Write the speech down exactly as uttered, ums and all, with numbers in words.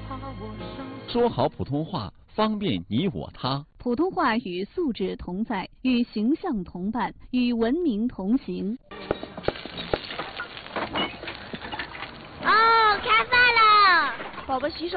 说好普通话，方便你我他。 普通话与素质同在，与形象同伴，与文明同行。 哦，开饭了！ 宝宝洗手